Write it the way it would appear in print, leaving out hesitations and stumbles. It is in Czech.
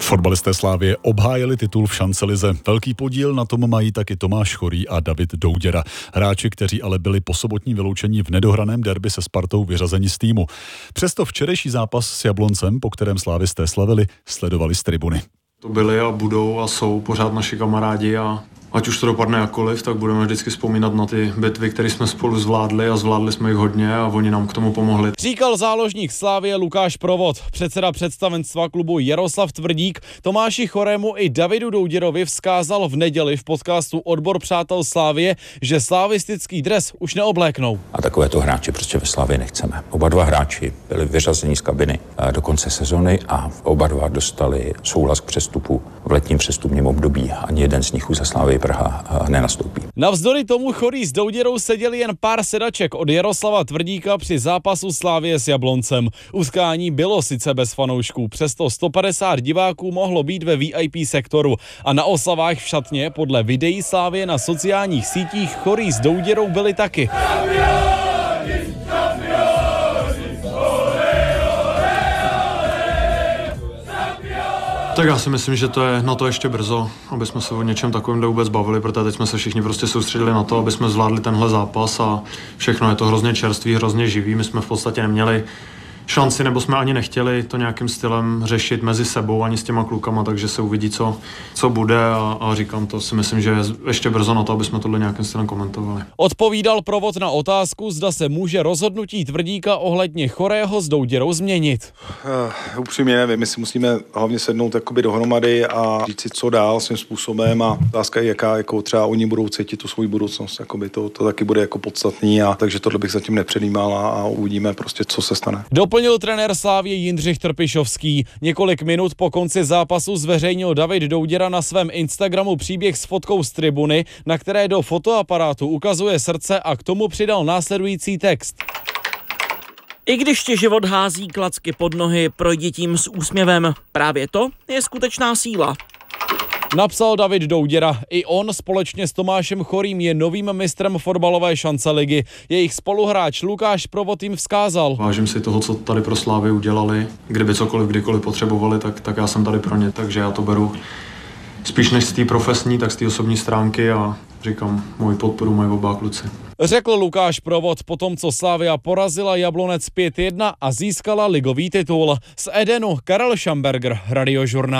Fotbalisté Slavie obhájili titul v šancelize. Velký podíl na tom mají taky Tomáš Chorý a David Douděra. Hráči, kteří ale byli po sobotní vyloučení v nedohraném derby se Spartou vyřazeni z týmu. Přesto včerejší zápas s Jabloncem, po kterém slávisté slavili, sledovali z tribuny. To byli a budou a jsou pořád naši kamarádi a ať už to dopadne jakkoliv, tak budeme vždycky vzpomínat na ty bitvy, které jsme spolu zvládli a zvládli jsme jich hodně a oni nám k tomu pomohli. Říkal záložník Slavie Lukáš Provod. Předseda představenstva klubu Jaroslav Tvrdík Tomáši Chorému i Davidu Douděrovi vzkázal v neděli v podcastu Odbor přátel Slavie, že slavistický dres už neobléknou. A takovéto hráči prostě ve Slavii nechceme. Oba dva hráči byli vyřazeni z kabiny do konce sezony a oba dva dostali souhlas k přestupu v letním přestupním období. Ani jeden z nich už za Slavii Praha nenastoupí. Navzdory tomu Chorý s Douděrou seděli jen pár sedaček od Jaroslava Tvrdíka při zápasu Slavie s Jabloncem. Utkání bylo sice bez fanoušků, přesto 150 diváků mohlo být ve VIP sektoru a na oslavách v šatně podle videí Slavie na sociálních sítích Chorý s Douděrou byli taky. Tak já si myslím, že to je na to ještě brzo, aby jsme se o něčem takovém vůbec bavili, protože teď jsme se všichni prostě soustředili na to, aby jsme zvládli tenhle zápas a všechno je to hrozně čerstvý, hrozně živý. My jsme v podstatě neměli šanci, nebo jsme ani nechtěli to nějakým stylem řešit mezi sebou ani s těma klukama, takže se uvidí, co bude a říkám, to si myslím, že je ještě brzo na to, aby jsme tohle nějakým stylem komentovali. Odpovídal Provod na otázku, zda se může rozhodnutí Tvrdíka ohledně Chorého s Douděrou změnit. Upřímně nevím, my si musíme hlavně sednout jakoby dohromady a říct si, co dál svým způsobem a otázka je, jaká jako třeba oni budou cítit tu svou budoucnost, jakoby to taky bude jako podstatný a takže tohle bych zatím nepředjímal a uvidíme prostě, co se stane. Doplnil trenér Slavie Jindřich Trpišovský. Několik minut po konci zápasu zveřejnil David Douděra na svém Instagramu příběh s fotkou z tribuny, na které do fotoaparátu ukazuje srdce a k tomu přidal následující text. I když ti život hází klacky pod nohy, projdi tím s úsměvem. Právě to je skutečná síla. Napsal David Douděra. I on společně s Tomášem Chorým je novým mistrem fotbalové šance-ligy. Jejich spoluhráč Lukáš Provod jim vzkázal. Vážím si toho, co tady pro Slavii udělali. Kdyby cokoliv, kdykoliv potřebovali, tak já jsem tady pro ně. Takže já to beru spíš než z té profesní, tak z té osobní stránky a říkám, moji podporu mají oba kluci. Řekl Lukáš Provod po tom, co Slavia porazila Jablonec 5-1 a získala ligový titul. Z Edenu Karel Šamberger, Radiožurnál.